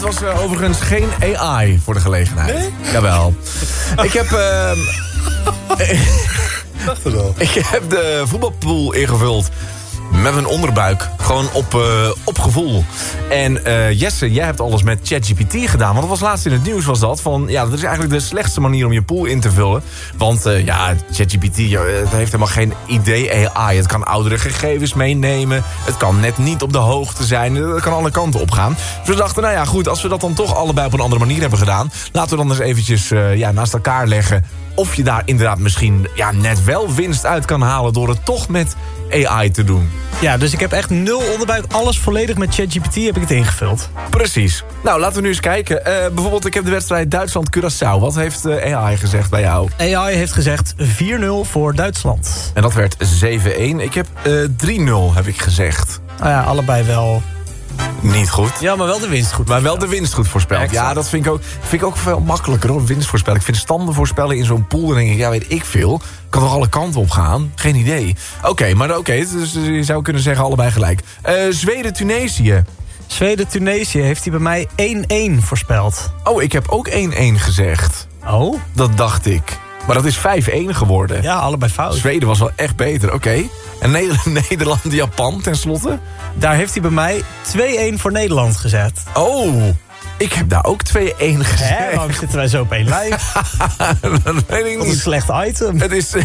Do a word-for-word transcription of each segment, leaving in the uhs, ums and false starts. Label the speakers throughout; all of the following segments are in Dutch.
Speaker 1: was uh, overigens geen A I voor de gelegenheid.
Speaker 2: Nee?
Speaker 1: Jawel. Ik heb... Uh,
Speaker 2: dacht het al.
Speaker 1: Ik heb de voetbalpool ingevuld met een onderbuik. Gewoon op, uh, op gevoel. En uh, Jesse, jij hebt alles met ChatGPT gedaan. Want dat was laatst in het nieuws, was dat. Van, ja, dat is eigenlijk de slechtste manier om je pool in te vullen. Want uh, ja, ChatGPT, uh, het heeft helemaal geen idee A I. Het kan oudere gegevens meenemen. Het kan net niet op de hoogte zijn. Het kan alle kanten op gaan. Dus we dachten, nou ja, goed, als we dat dan toch allebei op een andere manier hebben gedaan, laten we dan eens eventjes uh, ja, naast elkaar leggen of je daar inderdaad misschien ja, net wel winst uit kan halen door het toch met A I te doen.
Speaker 3: Ja, dus ik heb echt nul onderbuik. Alles volledig met ChatGPT heb ik het ingevuld.
Speaker 1: Precies. Nou, laten we nu eens kijken. Uh, bijvoorbeeld, ik heb de wedstrijd Duitsland-Curaçao. Wat heeft uh, A I gezegd bij jou?
Speaker 3: A I heeft gezegd vier nul voor Duitsland.
Speaker 1: En dat werd zeven een. Ik heb uh, drie nul, heb ik gezegd.
Speaker 3: Nou ja, allebei wel.
Speaker 1: Niet goed.
Speaker 3: Ja, maar wel de winst goed.
Speaker 1: Maar wel de winst goed voorspeld. Ja, ja, dat vind ik, ook, vind ik ook veel makkelijker hoor, winst voorspellen. Ik vind standen voorspellen in zo'n pool, dan denk ik, ja, weet ik veel. Kan toch alle kanten op gaan? Geen idee. Oké, okay, maar oké, okay, dus je zou kunnen zeggen allebei gelijk. Uh, Zweden-Tunesië.
Speaker 3: Zweden-Tunesië heeft hij bij mij één een voorspeld.
Speaker 1: Oh, ik heb ook één een gezegd.
Speaker 3: Oh?
Speaker 1: Dat dacht ik. Maar dat is vijf een geworden.
Speaker 3: Ja, allebei fout.
Speaker 1: Zweden was wel echt beter, oké. Okay. En Nederland-Japan tenslotte?
Speaker 3: Daar heeft hij bij mij twee een voor Nederland gezet.
Speaker 1: Oh, ik heb daar ook twee een gezegd.
Speaker 3: Hè, waarom zitten wij zo op één lijn?
Speaker 1: Dat weet ik niet.
Speaker 3: Dat is een slecht item.
Speaker 1: Het is...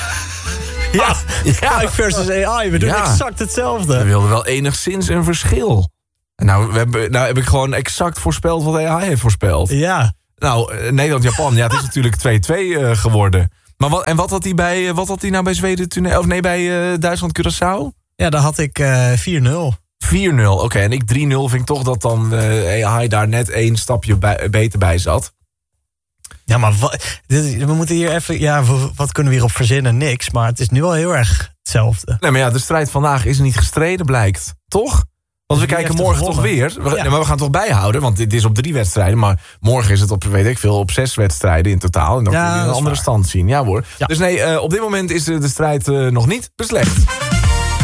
Speaker 3: ja, ja, versus A I. We doen ja. exact hetzelfde.
Speaker 1: We wilden wel enigszins een verschil. Nou, we hebben, nou heb ik gewoon exact voorspeld wat A I heeft voorspeld.
Speaker 3: Ja.
Speaker 1: Nou, Nederland-Japan, ja, het is natuurlijk twee twee uh, geworden. Maar wat, en wat had hij bij, wat had hij nou bij Zweden, Tunesië, of nee, bij uh, Duitsland-Curaçao?
Speaker 3: Ja, daar had ik uh, vier nul.
Speaker 1: vier nul, oké. Okay. En ik drie nul vind ik toch dat dan uh, A I daar net één stapje bij, beter bij zat.
Speaker 3: Ja, maar wat, dit, we moeten hier even... Ja, wat kunnen we hierop verzinnen? Niks, maar het is nu wel heel erg hetzelfde.
Speaker 1: Nee, maar ja, de strijd vandaag is niet gestreden, blijkt. Toch? Want we kijken morgen toch weer. We, ja. nee, maar we gaan toch bijhouden, want dit is op drie wedstrijden. Maar morgen is het op, weet ik veel, op zes wedstrijden in totaal. En dan ja, kun je een andere waar. stand zien. Ja hoor. Ja. Dus nee, uh, op dit moment is de, de strijd uh, nog niet beslecht.